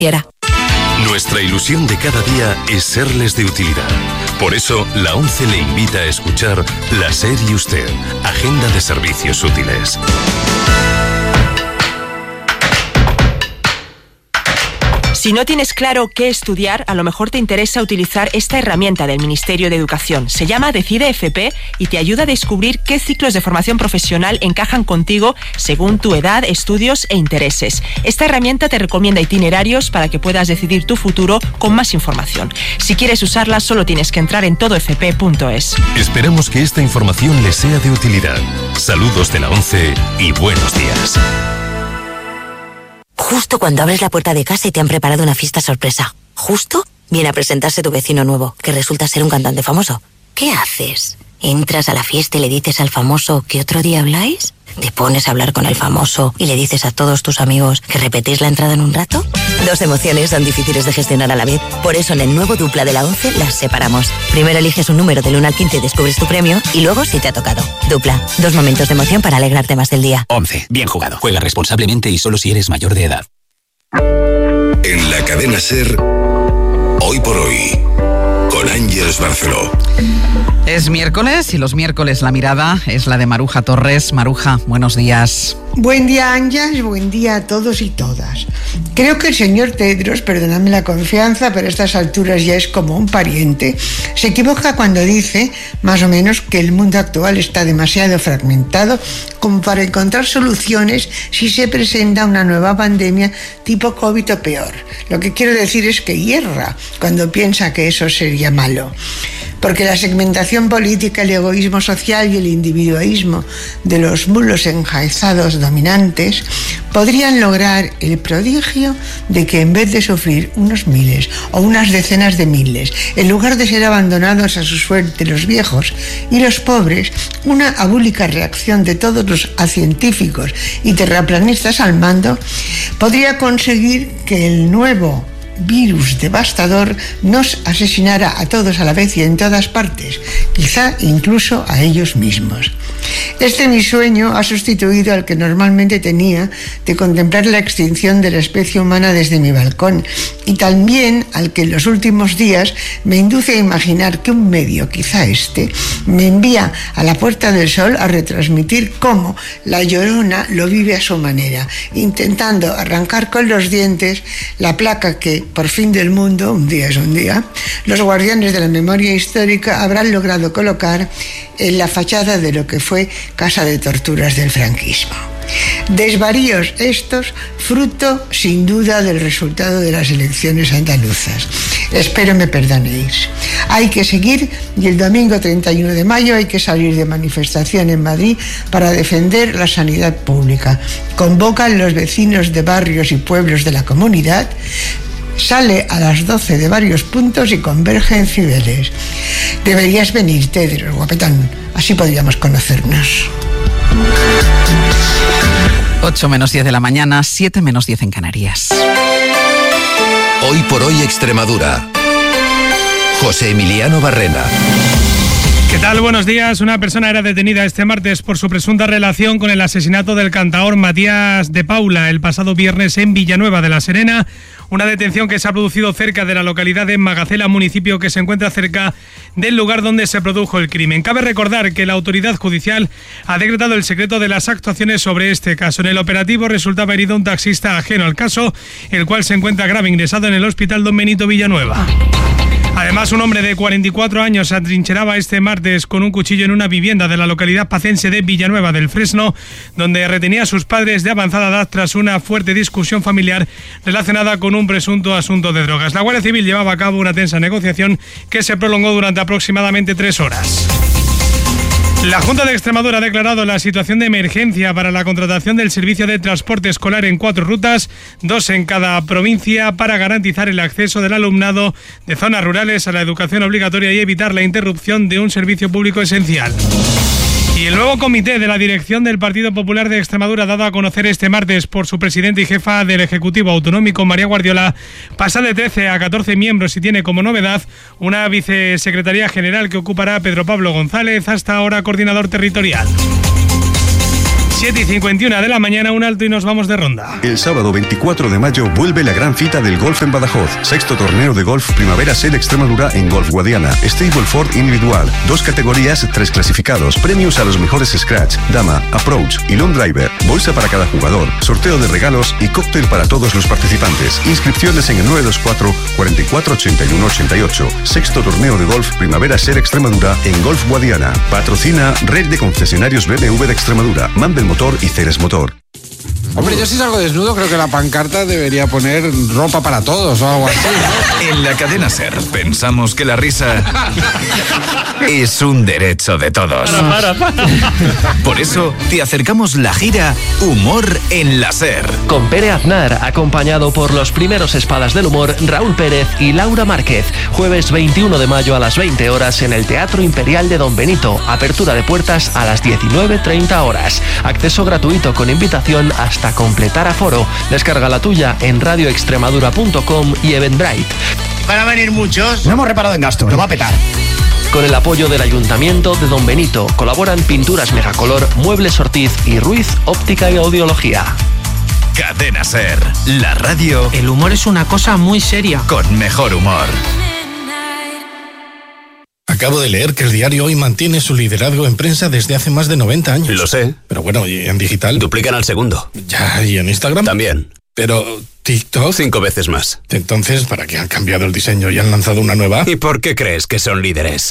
Nuestra ilusión de cada día es serles de utilidad. Por eso, la ONCE le invita a escuchar La SER y Usted, Agenda de Servicios Útiles. Si no tienes claro qué estudiar, a lo mejor te interesa utilizar esta herramienta del Ministerio de Educación. Se llama Decide FP y te ayuda a descubrir qué ciclos de formación profesional encajan contigo según tu edad, estudios e intereses. Esta herramienta te recomienda itinerarios para que puedas decidir tu futuro con más información. Si quieres usarla, solo tienes que entrar en todofp.es. Esperamos que esta información les sea de utilidad. Saludos de la ONCE y buenos días. Justo cuando abres la puerta de casa y te han preparado una fiesta sorpresa. Justo viene a presentarse tu vecino nuevo, que resulta ser un cantante famoso. ¿Qué haces? ¿Entras a la fiesta y le dices al famoso que otro día habláis? ¿Te pones a hablar con el famoso y le dices a todos tus amigos que repetís la entrada en un rato? Dos emociones son difíciles de gestionar a la vez. Por eso en el nuevo Dupla de la ONCE las separamos. Primero eliges un número del 1 al 15 y descubres tu premio, y luego si te ha tocado. Dupla, 2 momentos de emoción para alegrarte más del día. ONCE, bien jugado. Juega responsablemente y solo si eres mayor de edad. En la cadena SER, Hoy por Hoy, con Ángeles Barceló. Es miércoles y los miércoles la mirada es la de Maruja Torres. Maruja, buenos días. Buen día, Ángeles, buen día a todos y todas. Creo que el señor Tedros, perdóname la confianza, pero a estas alturas ya es como un pariente, se equivoca cuando dice, más o menos, que el mundo actual está demasiado fragmentado como para encontrar soluciones si se presenta una nueva pandemia tipo COVID o peor. Lo que quiero decir es que hierra cuando piensa que eso sería malo. Porque la segmentación política, el egoísmo social y el individualismo de los mulos enjaizados dominantes podrían lograr el prodigio de que en vez de sufrir unos miles o unas decenas de miles, en lugar de ser abandonados a su suerte los viejos y los pobres, una abúlica reacción de todos los científicos y terraplanistas al mando podría conseguir que el nuevo virus devastador nos asesinara a todos a la vez y en todas partes, quizá incluso a ellos mismos. Este mi sueño ha sustituido al que normalmente tenía de contemplar la extinción de la especie humana desde mi balcón, y también al que en los últimos días me induce a imaginar que un medio, quizá este, me envía a la Puerta del Sol a retransmitir cómo la Llorona lo vive a su manera, intentando arrancar con los dientes la placa que, por fin del mundo, un día es un día, los guardianes de la memoria histórica habrán logrado colocar en la fachada de lo que fue casa de torturas del franquismo. Desvaríos estos, fruto sin duda del resultado de las elecciones andaluzas. Espero me perdonéis. Hay que seguir, y el domingo 31 de mayo hay que salir de manifestación en Madrid para defender la sanidad pública. Convocan los vecinos de barrios y pueblos de la comunidad. Sale a las 12 de varios puntos y converge en Cibeles. Deberías venir, Tedros, guapetón. Así podríamos conocernos. 8 menos 10 de la mañana, 7 menos 10 en Canarias. Hoy por Hoy Extremadura. José Emiliano Barrena. ¿Qué tal? Buenos días. Una persona era detenida este martes por su presunta relación con el asesinato del cantaor Matías de Paula el pasado viernes en Villanueva de la Serena. Una detención que se ha producido cerca de la localidad de Magacela, municipio que se encuentra cerca del lugar donde se produjo el crimen. Cabe recordar que la autoridad judicial ha decretado el secreto de las actuaciones sobre este caso. En el operativo resultaba herido un taxista ajeno al caso, el cual se encuentra grave ingresado en el Hospital Don Benito Villanueva. Además, un hombre de 44 años se atrincheraba este martes con un cuchillo en una vivienda de la localidad pacense de Villanueva del Fresno, donde retenía a sus padres de avanzada edad tras una fuerte discusión familiar relacionada con un presunto asunto de drogas. La Guardia Civil llevaba a cabo una tensa negociación que se prolongó durante aproximadamente 3 horas. La Junta de Extremadura ha declarado la situación de emergencia para la contratación del servicio de transporte escolar en 4 rutas, 2 en cada provincia, para garantizar el acceso del alumnado de zonas rurales a la educación obligatoria y evitar la interrupción de un servicio público esencial. Y el nuevo comité de la dirección del Partido Popular de Extremadura, dado a conocer este martes por su presidente y jefa del Ejecutivo Autonómico, María Guardiola, pasa de 13 a 14 miembros y tiene como novedad una vicesecretaría general que ocupará Pedro Pablo González, hasta ahora coordinador territorial. 7:51 de la mañana, un alto y nos vamos de ronda. El sábado 24 de mayo vuelve la gran cita del golf en Badajoz. 6º torneo de golf Primavera Ser Extremadura en Golf Guadiana. Stableford individual. 2 categorías, 3 clasificados. Premios a los mejores scratch, dama, approach y long driver. Bolsa para cada jugador. Sorteo de regalos y cóctel para todos los participantes. Inscripciones en el 924 44 81 88. 6º torneo de golf Primavera Ser Extremadura en Golf Guadiana. Patrocina Red de Concesionarios BMW de Extremadura. Mandel Motor y Ceres Motor. Hombre, yo si salgo desnudo creo que la pancarta debería poner ropa para todos o algo así, ¿no? En la cadena SER pensamos que la risa es un derecho de todos. Para. Por eso te acercamos la gira Humor en la SER. Con Pere Aznar, acompañado por los primeros espadas del humor Raúl Pérez y Laura Márquez. Jueves 21 de mayo a las 20 horas en el Teatro Imperial de Don Benito. Apertura de puertas a las 19:30 horas. Acceso gratuito con invitación hasta completar aforo. Descarga la tuya en radioextremadura.com y Eventbrite. Van a venir muchos. No hemos reparado en gasto, lo va a petar. Con el apoyo del Ayuntamiento de Don Benito colaboran Pinturas Megacolor, Muebles Ortiz y Ruiz Óptica y Audiología. Cadena SER, la radio. El humor es una cosa muy seria. Con mejor humor. Acabo de leer que el diario Hoy mantiene su liderazgo en prensa desde hace más de 90 años. Lo sé. Pero bueno, ¿y en digital? Duplican al segundo. Ya, ¿y en Instagram? También. Pero TikTok... 5 veces más. Entonces, ¿para qué han cambiado el diseño y han lanzado una nueva? ¿Y por qué crees que son líderes?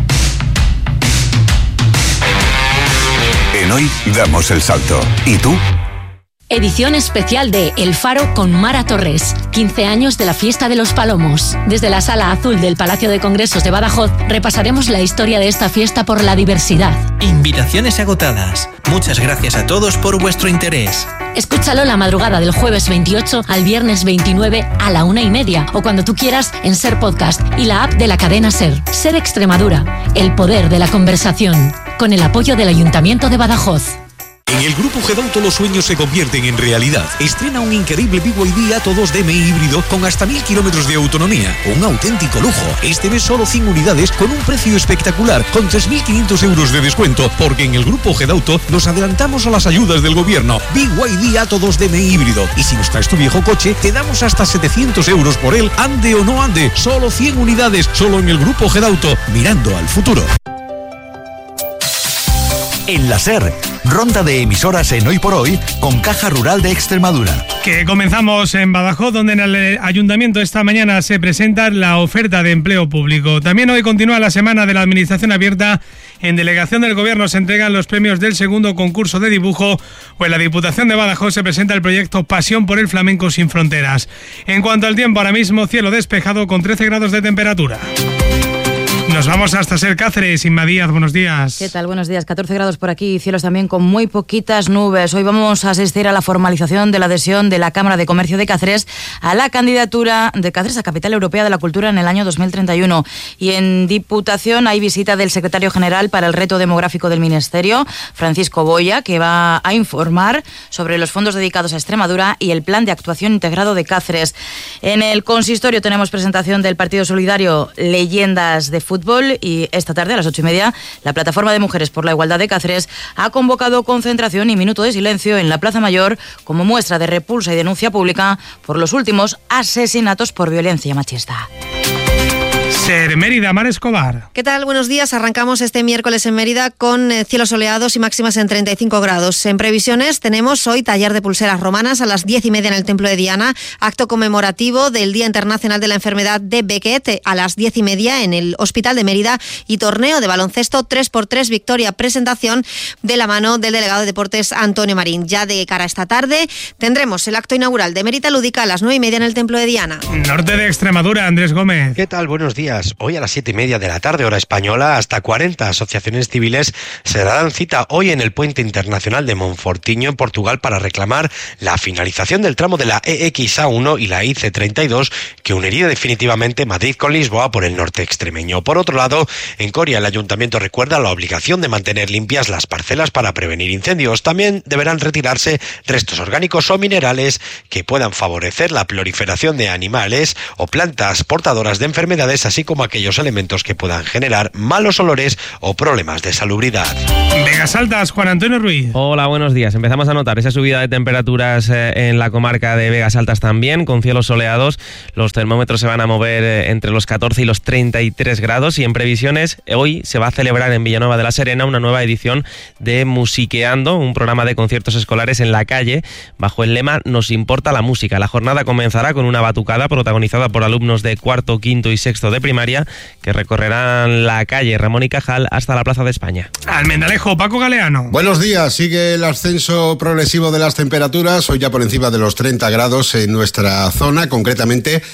En Hoy damos el salto. ¿Y tú? Edición especial de El Faro con Mara Torres. 15 años de la Fiesta de los Palomos. Desde la Sala Azul del Palacio de Congresos de Badajoz repasaremos la historia de esta fiesta por la diversidad. Invitaciones agotadas. Muchas gracias a todos por vuestro interés. Escúchalo la madrugada del jueves 28 al viernes 29 a la 1:30 o cuando tú quieras en SER Podcast y la app de la cadena SER. SER Extremadura, el poder de la conversación. Con el apoyo del Ayuntamiento de Badajoz. En el Grupo Gedauto los sueños se convierten en realidad. Estrena un increíble BYD Atto 2 DMI híbrido con hasta 1000 kilómetros de autonomía. Un auténtico lujo. Este mes solo 100 unidades con un precio espectacular, con 3.500 euros de descuento, porque en el Grupo Gedauto nos adelantamos a las ayudas del gobierno. BYD Atto 2 DMI híbrido. Y si nos traes tu viejo coche, te damos hasta 700 euros por él, ande o no ande. Solo 100 unidades, solo en el Grupo Gedauto, mirando al futuro. En la SER, ronda de emisoras en Hoy por Hoy con Caja Rural de Extremadura. Que comenzamos en Badajoz, donde en el Ayuntamiento esta mañana se presenta la oferta de empleo público. También hoy continúa la semana de la Administración Abierta. En Delegación del Gobierno se entregan los premios del segundo concurso de dibujo, o en la Diputación de Badajoz se presenta el proyecto Pasión por el Flamenco sin Fronteras. En cuanto al tiempo, ahora mismo cielo despejado con 13 grados de temperatura. Nos vamos hasta SER Cáceres. Inma Díaz, buenos días. ¿Qué tal? Buenos días. 14 grados por aquí, cielos también con muy poquitas nubes. Hoy vamos a asistir a la formalización de la adhesión de la Cámara de Comercio de Cáceres a la candidatura de Cáceres a Capital Europea de la Cultura en el año 2031. Y en Diputación hay visita del secretario general para el reto demográfico del Ministerio, Francisco Boya, que va a informar sobre los fondos dedicados a Extremadura y el plan de actuación integrado de Cáceres. En el consistorio tenemos presentación del Partido Solidario Leyendas de Fútbol, y esta tarde a las 8:30 la Plataforma de Mujeres por la Igualdad de Cáceres ha convocado concentración y minuto de silencio en la Plaza Mayor como muestra de repulsa y denuncia pública por los últimos asesinatos por violencia machista. SER Mérida, Mar Escobar. ¿Qué tal? Buenos días. Arrancamos este miércoles en Mérida con cielos soleados y máximas en 35 grados. En previsiones tenemos hoy taller de pulseras romanas a las 10:30 en el Templo de Diana, acto conmemorativo del Día Internacional de la Enfermedad de Beckett a las 10:30 en el Hospital de Mérida y torneo de baloncesto 3x3 victoria, presentación de la mano del delegado de Deportes Antonio Marín. Ya de cara a esta tarde tendremos el acto inaugural de Mérida Lúdica a las 9:30 en el Templo de Diana. Norte de Extremadura, Andrés Gómez. ¿Qué tal? Buenos días. Hoy a las 7:30 de la tarde, hora española, hasta 40 asociaciones civiles se darán cita hoy en el Puente Internacional de Monfortiño, en Portugal, para reclamar la finalización del tramo de la EXA1 y la IC32, que uniría definitivamente Madrid con Lisboa por el norte extremeño. Por otro lado, en Coria el Ayuntamiento recuerda la obligación de mantener limpias las parcelas para prevenir incendios. También deberán retirarse restos orgánicos o minerales que puedan favorecer la proliferación de animales o plantas portadoras de enfermedades, así así como aquellos elementos que puedan generar malos olores o problemas de salubridad. Vegas Altas, Juan Antonio Ruiz. Hola, buenos días. Empezamos a notar esa subida de temperaturas en la comarca de Vegas Altas también, con cielos soleados. Los termómetros se van a mover entre los 14 y los 33 grados y en previsiones hoy se va a celebrar en Villanueva de la Serena una nueva edición de Musiqueando, un programa de conciertos escolares en la calle bajo el lema Nos importa la música. La jornada comenzará con una batucada protagonizada por alumnos de cuarto, quinto y sexto de primaria que recorrerán la calle Ramón y Cajal hasta la Plaza de España. Almendalejo, Paco Galeano. Buenos días. Sigue el ascenso progresivo de las temperaturas, hoy ya por encima de los 30 grados en nuestra zona, concretamente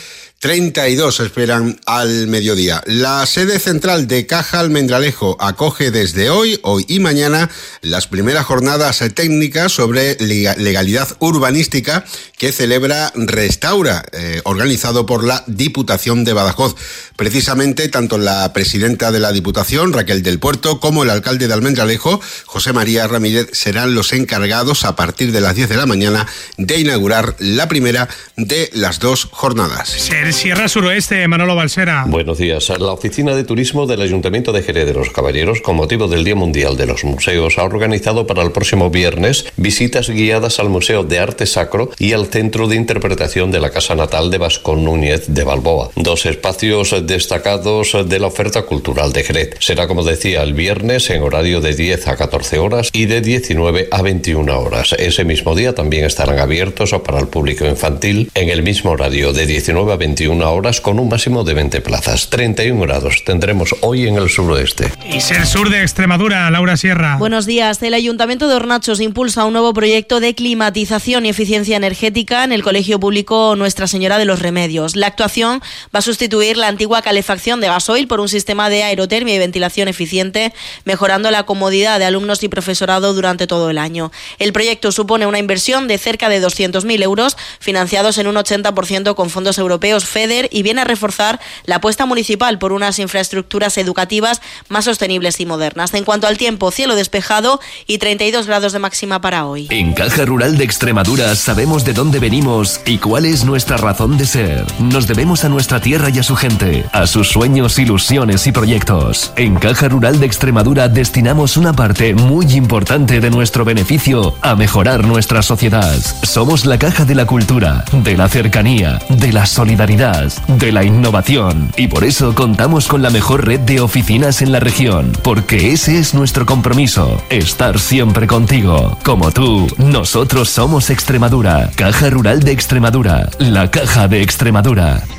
32 esperan al mediodía. La sede central de Caja Almendralejo acoge desde hoy y mañana las primeras jornadas técnicas sobre legalidad urbanística que celebra Restaura, organizado por la Diputación de Badajoz. Precisamente, tanto la presidenta de la Diputación, Raquel del Puerto, como el alcalde de Almendralejo, José María Ramírez, serán los encargados a partir de las 10 de la mañana de inaugurar la primera de las dos jornadas. Sierra Suroeste, Manolo Balsera. Buenos días. La Oficina de Turismo del Ayuntamiento de Jerez de los Caballeros, con motivo del Día Mundial de los Museos, ha organizado para el próximo viernes visitas guiadas al Museo de Arte Sacro y al Centro de Interpretación de la Casa Natal de Vascón Núñez de Balboa, dos espacios destacados de la oferta cultural de Jerez. Será, como decía, el viernes en horario de 10 a 14 horas y de 19 a 21 horas. Ese mismo día también estarán abiertos para el público infantil en el mismo horario de 19 a 21 horas con un máximo de 20 plazas. 31 grados tendremos hoy en el suroeste. Y Ser Sur de Extremadura, Laura Sierra. Buenos días. El Ayuntamiento de Hornachos impulsa un nuevo proyecto de climatización y eficiencia energética en el Colegio Público Nuestra Señora de los Remedios. La actuación va a sustituir la antigua calefacción de gasoil por un sistema de aerotermia y ventilación eficiente, mejorando la comodidad de alumnos y profesorado durante todo el año. El proyecto supone una inversión de cerca de 200.000 euros, financiados en un 80% con fondos europeos FEDER, y viene a reforzar la apuesta municipal por unas infraestructuras educativas más sostenibles y modernas. En cuanto al tiempo, cielo despejado y 32 grados de máxima para hoy. En Caja Rural de Extremadura sabemos de dónde venimos y cuál es nuestra razón de ser. Nos debemos a nuestra tierra y a su gente, a sus sueños, ilusiones y proyectos. En Caja Rural de Extremadura destinamos una parte muy importante de nuestro beneficio a mejorar nuestra sociedad. Somos la caja de la cultura, de la cercanía, de la solidaridad, de la innovación, y por eso contamos con la mejor red de oficinas en la región, porque ese es nuestro compromiso, estar siempre contigo. Como tú, nosotros somos Extremadura. Caja Rural de Extremadura, la caja de Extremadura.